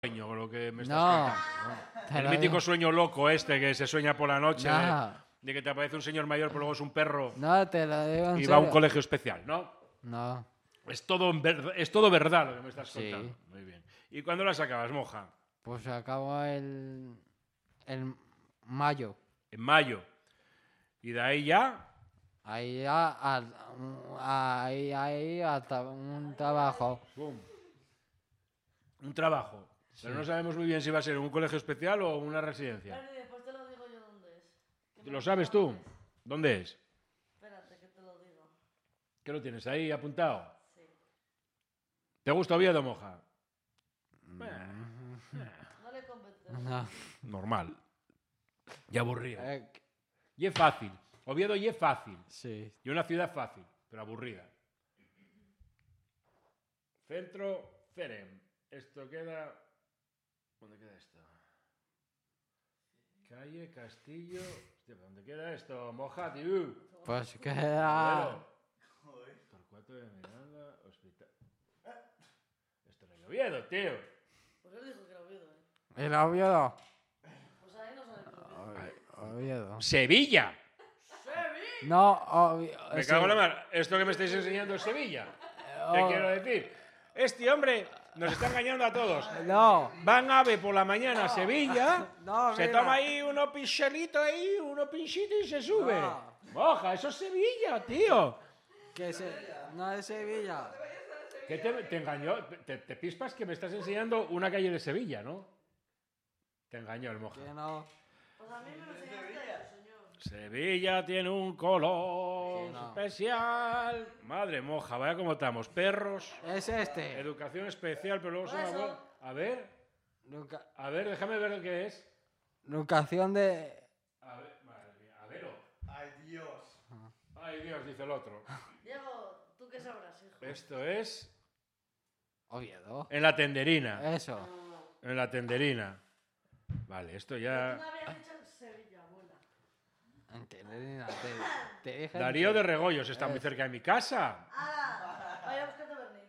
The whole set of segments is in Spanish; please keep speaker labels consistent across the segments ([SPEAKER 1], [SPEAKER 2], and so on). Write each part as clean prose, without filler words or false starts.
[SPEAKER 1] sueño, lo que me estás contando, ¿no? El mítico sueño loco este que se sueña por la noche, de que te aparece un señor mayor, pero luego es un perro.
[SPEAKER 2] No, te lo digo en
[SPEAKER 1] y
[SPEAKER 2] serio.
[SPEAKER 1] va a un colegio especial, ¿no?
[SPEAKER 2] No.
[SPEAKER 1] Es todo verdad lo que me estás
[SPEAKER 2] Sí.
[SPEAKER 1] contando. Muy bien. ¿Y cuándo las acabas, Moja?
[SPEAKER 2] Pues acabo el mayo.
[SPEAKER 1] En mayo. ¿Y de ahí ya?
[SPEAKER 2] Ahí hasta un trabajo.
[SPEAKER 1] ¡Bum! Un trabajo.
[SPEAKER 2] Sí.
[SPEAKER 1] Pero no sabemos muy bien si va a ser un colegio especial o una residencia.
[SPEAKER 3] Pero después te lo digo yo dónde es.
[SPEAKER 1] ¿Lo sabes tú? ¿Dónde es?
[SPEAKER 3] Espérate que te lo digo.
[SPEAKER 1] ¿Qué lo tienes ahí apuntado?
[SPEAKER 3] Sí.
[SPEAKER 1] ¿Te gusta Oviedo, Moja?
[SPEAKER 3] No le convences.
[SPEAKER 2] No.
[SPEAKER 1] Normal. Y aburrido.
[SPEAKER 2] Eh,
[SPEAKER 1] Y es fácil. Oviedo y es fácil.
[SPEAKER 2] sí.
[SPEAKER 1] Y una ciudad fácil, pero aburrida. Centro, Cerem. Esto queda... ¿Dónde queda esto? Calle, Castillo... Hostia, ¿dónde queda esto? Moja, tío.
[SPEAKER 2] Pues queda...
[SPEAKER 1] Torcuato de Miranda, Hospital... Esto no es Oviedo, tío.
[SPEAKER 3] Pues él dijo que era Oviedo, ¿eh?
[SPEAKER 2] ¿El Oviedo?
[SPEAKER 3] Pues ahí no sabe que era Oviedo.
[SPEAKER 2] Oviedo.
[SPEAKER 1] ¡Sevilla!
[SPEAKER 2] No,
[SPEAKER 1] Me cago en la mar. Esto que me estáis enseñando es Sevilla. ¿Qué quiero decir? Este hombre nos está engañando a todos.
[SPEAKER 2] No.
[SPEAKER 1] Van ave por la mañana a Sevilla,
[SPEAKER 2] No,
[SPEAKER 1] se
[SPEAKER 2] mira.
[SPEAKER 1] toma ahí unos pinchelitos ahí, unos pinchitos y se sube.
[SPEAKER 2] No.
[SPEAKER 1] Moja, eso es Sevilla, tío.
[SPEAKER 2] No es Sevilla.
[SPEAKER 1] ¿Qué te engañó? Te pispas que me estás enseñando una calle de Sevilla, ¿no? Te engañó el Moja.
[SPEAKER 2] Que no.
[SPEAKER 3] Pues a mí me lo enseñaste, señor.
[SPEAKER 1] Sevilla tiene un color
[SPEAKER 2] Sí, no.
[SPEAKER 1] especial. Madre Moja, vaya como estamos. Perros,
[SPEAKER 2] Es este.
[SPEAKER 1] educación especial, pero luego son
[SPEAKER 3] Eso.
[SPEAKER 1] abuelos. A ver, déjame ver lo que es.
[SPEAKER 2] Educación de...
[SPEAKER 1] A ver, madre mía, a ver.
[SPEAKER 4] ¡Ay, Dios!
[SPEAKER 1] Ay, Dios, dice el otro.
[SPEAKER 3] Diego, ¿tú qué sabrás, hijo?
[SPEAKER 1] Esto es
[SPEAKER 2] Oviedo.
[SPEAKER 1] en la tenderina.
[SPEAKER 2] Eso.
[SPEAKER 1] En la tenderina. Vale, esto
[SPEAKER 3] Tú
[SPEAKER 1] ya...
[SPEAKER 3] me habías dicho en Sevilla, abuela.
[SPEAKER 2] Entenderina, te dije...
[SPEAKER 1] Darío de Regoyos está muy cerca de mi casa.
[SPEAKER 3] ¡Hala! Vaya a buscarte Bernie.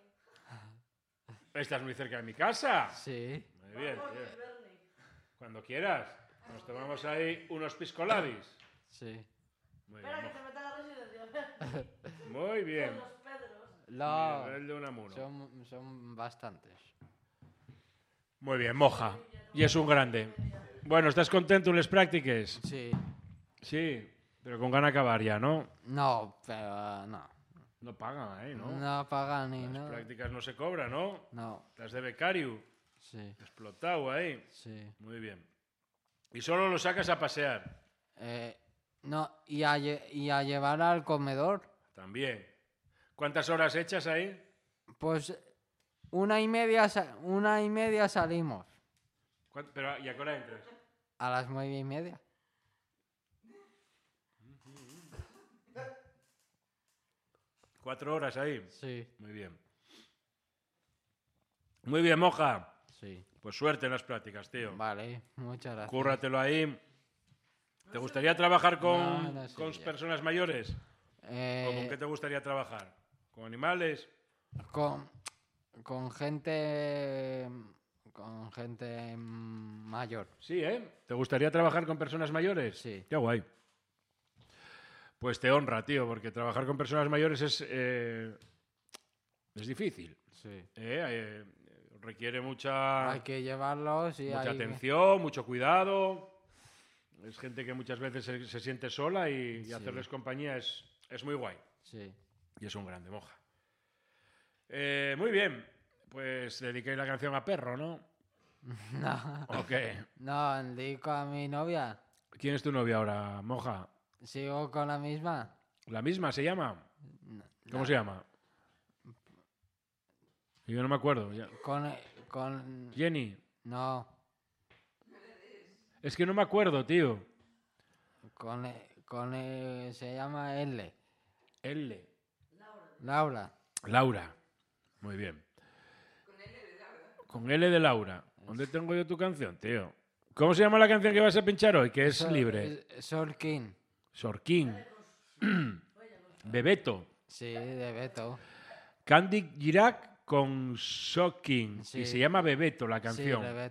[SPEAKER 1] Estás muy cerca de mi casa.
[SPEAKER 2] Sí.
[SPEAKER 1] Muy bien,
[SPEAKER 3] Vamos,
[SPEAKER 1] tío.
[SPEAKER 3] Bernie.
[SPEAKER 1] Cuando quieras. Nos tomamos ahí unos piscolabis.
[SPEAKER 2] Sí.
[SPEAKER 1] Muy
[SPEAKER 3] Espera que
[SPEAKER 1] bien.
[SPEAKER 3] te meta a la residencia, Bernie.
[SPEAKER 1] Muy bien.
[SPEAKER 3] Con los Pedros.
[SPEAKER 2] No,
[SPEAKER 1] Nivel de Unamuno.
[SPEAKER 2] son bastantes.
[SPEAKER 1] Muy bien, Moja. Y es un grande. Bueno, ¿estás contento en las prácticas?
[SPEAKER 2] Sí.
[SPEAKER 1] Sí, pero con ganas de acabar ya, ¿no?
[SPEAKER 2] No, pero no.
[SPEAKER 1] No pagan ahí, ¿no?
[SPEAKER 2] No pagan ni
[SPEAKER 1] Las
[SPEAKER 2] no.
[SPEAKER 1] prácticas no se cobran, ¿no?
[SPEAKER 2] No.
[SPEAKER 1] Las de becario.
[SPEAKER 2] Sí.
[SPEAKER 1] Explotado ahí.
[SPEAKER 2] Sí.
[SPEAKER 1] Muy bien. Y solo lo sacas a pasear.
[SPEAKER 2] No, y a llevar al comedor.
[SPEAKER 1] También. ¿Cuántas horas echas ahí?
[SPEAKER 2] Pues 1:30 salimos.
[SPEAKER 1] Pero, ¿y a qué hora entras?
[SPEAKER 2] A las 9:30.
[SPEAKER 1] ¿4 horas ahí?
[SPEAKER 2] Sí.
[SPEAKER 1] Muy bien. Muy bien, Moja.
[SPEAKER 2] Sí.
[SPEAKER 1] Pues suerte en las prácticas, tío.
[SPEAKER 2] Vale, muchas gracias.
[SPEAKER 1] Cúrratelo ahí. ¿Te gustaría trabajar con,
[SPEAKER 2] No sé
[SPEAKER 1] con
[SPEAKER 2] ya.
[SPEAKER 1] personas mayores? ¿O con qué te gustaría trabajar? ¿Con animales?
[SPEAKER 2] Con gente mayor.
[SPEAKER 1] Sí, ¿eh? ¿Te gustaría trabajar con personas mayores?
[SPEAKER 2] Sí.
[SPEAKER 1] Qué guay. Pues te honra, tío, porque trabajar con personas mayores es difícil.
[SPEAKER 2] Sí.
[SPEAKER 1] Requiere mucha
[SPEAKER 2] Hay que llevarlos y
[SPEAKER 1] mucha
[SPEAKER 2] hay que-
[SPEAKER 1] atención, mucho cuidado. Es gente que muchas veces se siente sola y
[SPEAKER 2] Sí.
[SPEAKER 1] hacerles compañía es muy guay.
[SPEAKER 2] Sí.
[SPEAKER 1] Y es un grande, Moja. Muy bien. Pues dediqué la canción a Perro, ¿no?
[SPEAKER 2] No,
[SPEAKER 1] ¿O qué?
[SPEAKER 2] no, dedico a mi novia.
[SPEAKER 1] ¿Quién es tu novia ahora, Moja?
[SPEAKER 2] ¿Sigo con la misma?
[SPEAKER 1] ¿La misma se llama?
[SPEAKER 2] No,
[SPEAKER 1] ¿Cómo
[SPEAKER 2] no.
[SPEAKER 1] se llama? Yo no me acuerdo.
[SPEAKER 2] Con...
[SPEAKER 1] Jenny.
[SPEAKER 2] No,
[SPEAKER 1] Es que no me acuerdo, tío.
[SPEAKER 2] se llama L.
[SPEAKER 1] L.
[SPEAKER 2] Laura.
[SPEAKER 1] Laura. Muy bien. Con L de Laura. ¿Dónde tengo yo tu canción, tío? ¿Cómo se llama la canción que vas a pinchar hoy? Que es libre.
[SPEAKER 2] Sorkin.
[SPEAKER 1] Sorkin. Bebeto.
[SPEAKER 2] Sí, de Beto.
[SPEAKER 1] Candy Girac. con Shocking y
[SPEAKER 2] Sí.
[SPEAKER 1] se llama Bebeto la
[SPEAKER 2] Sí,
[SPEAKER 1] canción.